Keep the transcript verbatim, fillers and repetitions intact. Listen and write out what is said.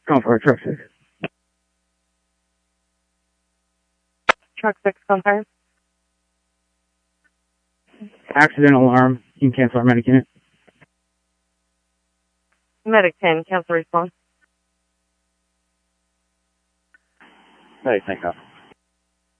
Going for a truck six. Truck six, confirm. Accident alarm. You can cancel our medic unit. Medic ten, cancel response. Hey, thank you.